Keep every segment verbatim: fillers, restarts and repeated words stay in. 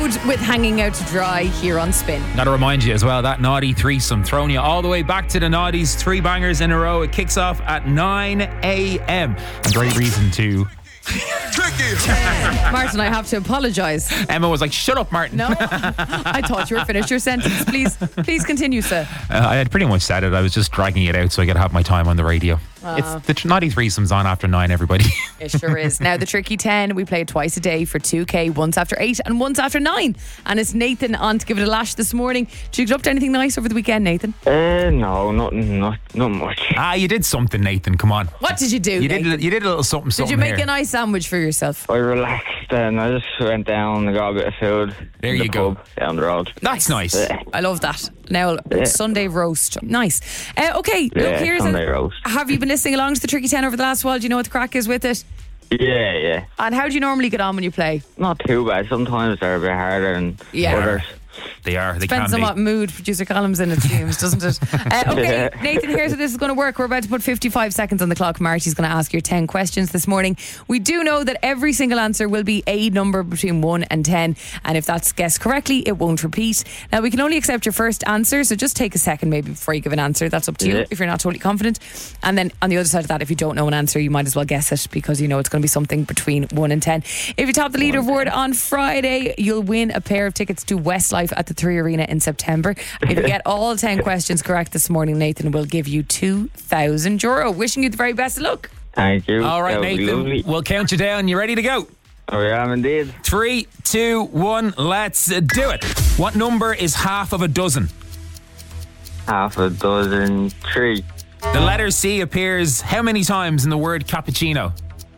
Mode with Hanging Out to Dry here on Spin. Gotta remind you as well, that naughty threesome throwing you all the way back to the naughties. Three bangers in a row. It kicks off at nine a.m. A great reason to... Martin, I have to apologise. Emma was like, shut up, Martin. No, I thought you were finished your sentence. Please, please continue, sir. Uh, I had pretty much said it. I was just dragging it out so I could have my time on the radio. Uh, it's the naughty threesome's on after nine, everybody. It sure is. Now, the Tricky ten, we play it twice a day for two K, once after eight and once after nine. And it's Nathan on to give it a lash this morning. Did you get up to anything nice over the weekend, Nathan? Uh, no, not, not, not much. Ah, you did something, Nathan. Come on. What did you do, You Nathan? did. You did a little something. Did something you make here. a nice sandwich for yourself? I relaxed and I just went down and got a bit of food. There in you the go. pub down the road. That's nice. Yeah. I love that. Now, Yeah. Sunday roast. Nice. Uh, okay, Yeah, look, here's Sunday a, roast. Have you been listening along to the Tricky ten over the last while? Do you know what the crack is with it? Yeah, yeah. And how do you normally get on when you play? Not too bad. Sometimes they're a bit harder than Yeah. others. They are. They Depends can on what be. mood producer Column's in, it seems, doesn't it? Uh, okay, Yeah. Nathan, here's how this is going to work. We're about to put fifty-five seconds on the clock. Marty's going to ask your ten questions this morning. We do know that every single answer will be a number between one and ten. And if that's guessed correctly, it won't repeat. Now, we can only accept your first answer, so just take a second maybe before you give an answer. That's up to you Yeah. if you're not totally confident. And then on the other side of that, if you don't know an answer, you might as well guess it because you know it's going to be something between one and ten. If you top the leaderboard on Friday, you'll win a pair of tickets to Westlife at the Three Arena in September. If you get all ten questions correct this morning, Nathan will give you two thousand euro. Wishing you the very best of luck. Thank you. All right, That would be Nathan. lovely. We'll count you down. You ready to go? Oh, yeah, I'm indeed. Three, two, one. Let's uh, do it. What number is half of a dozen? Half a dozen, three. The letter C appears how many times in the word cappuccino?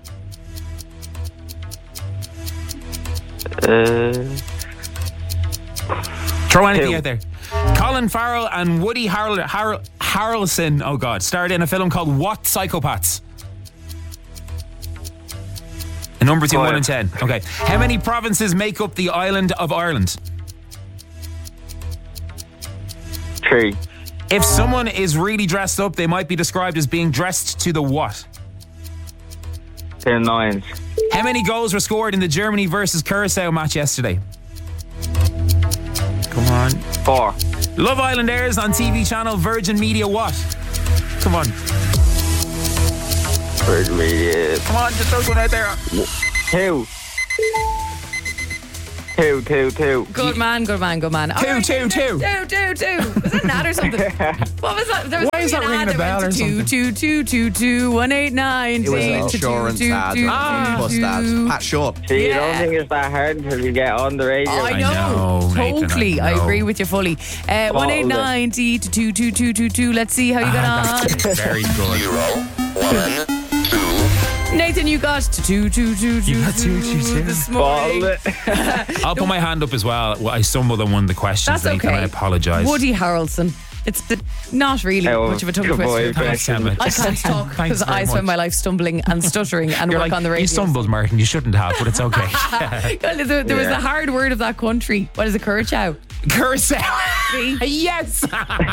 Uh, Throw anything Two. out there. Colin Farrell and Woody Harrel- Harrel- Harrelson, oh God, starred in a film called What Psychopaths? A number between Five. one and ten. Okay. How many provinces make up the island of Ireland? three. If someone is really dressed up, they might be described as being dressed to the what? Ten nines. How many goals were scored in the Germany versus Curacao match yesterday? Come on. Four. Love Island airs on T V channel Virgin Media what? Come on. Third media. Come on, just throw one out there. Two. Two, two, two. Good man, good man, good man. All Two, two, two. Two, two, two. Was that an ad or something? What was that? There was Why is actually that an ringing ad a bell went or to something? Two, two, two, two, two, one, eight, nine. It was an insurance ad. Ah, Bus ad. Pat Short. See, you Yeah. don't think it's that hard until you get on the radio. I I know, know, Nathan, totally. I I, know. agree with you fully. Uh, What one eight was it? nine to two two two two two. Let's see how you got on. That's very good. Zero, one, two. Nathan, you got two two two two You got two, two, two. this Ball morning. it. I'll put my hand up as well. Well, I stumbled on one of the questions, That's Nathan. okay. I apologise. Woody Harrelson. It's the, not really Oh, much of a tongue good boy, twister. Thanks, Emma. I can't talk Thanks because very I spend much. my life stumbling and stuttering and You're work like, on the radio. you stumbled, Martin. You shouldn't have, but it's okay. Well, there, there was Yeah. the hard word of that country. What is it, Curacao? Curacao. See? Yes.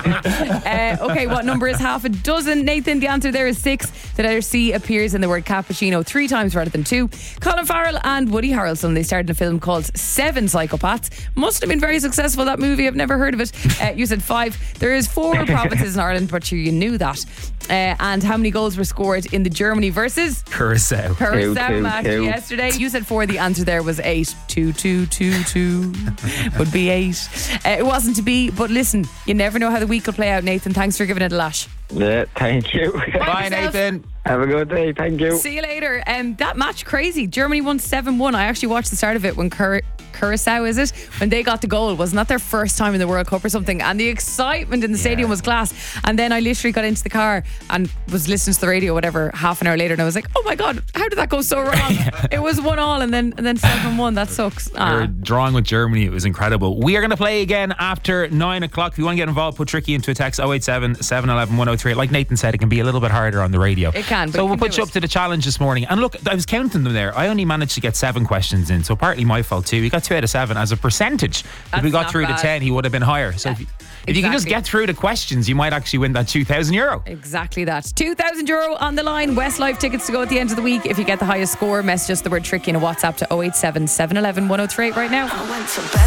Uh, okay, what number is half a dozen? Nathan, the answer there is six. The letter C appears in the word cappuccino three times rather than two. Colin Farrell and Woody Harrelson, they starred in a film called Seven Psychopaths. Must have been very successful, that movie. I've never heard of it. Uh, you said five. There is four provinces in Ireland, but you, you knew that. Uh, and how many goals were scored in the Germany versus Curacao. Curacao two, match two. yesterday? You said four. The answer there was eight. Two, two, two, two. Would be eight. Uh, it wasn't to be, but listen, you never know how the week will play out, Nathan. Thanks for giving it a lash. Yeah, thank you. Bye, yourself. Nathan. Have a good day. Thank you. See you later. Um, that match, crazy. Germany won seven one. I actually watched the start of it when Cur- Curacao, is it? When they got the goal. Wasn't that their first time in the World Cup or something? And the excitement in the stadium was class. And then I literally got into the car and was listening to the radio, whatever, half an hour later, and I was like, oh my God, how did that go so wrong? It was one all and then and then seven one. That sucks. We're Ah. drawing with Germany. It was incredible. We are going to play again after nine o'clock. If you want to get involved, put Tricky into a text oh eight seven, seven one one, one oh three. Like Nathan said, it can be a little bit harder on the radio. It can, but So you we'll can put do you it. up to the challenge this morning. And look, I was counting them there. I only managed to get seven questions in, so partly my fault too. We got two out of seven. As a percentage, if That's we got not through bad. to ten, he would have been higher. So if, you, if you can just exactly. get through the questions, you might actually win that two thousand euro. Exactly that. two thousand euro on the line. Westlife tickets to go at the end of the week. If you get the highest score, message us the word tricky in a WhatsApp to oh eight seven, seven one one, one oh three eight right now.